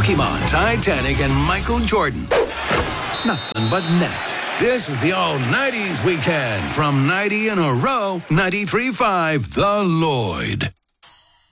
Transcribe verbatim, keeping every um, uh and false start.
Pokemon, Titanic, and Michael Jordan. Nothing but net. This is the all nineties weekend from ninety in a row, ninety-three point five The Lloyd.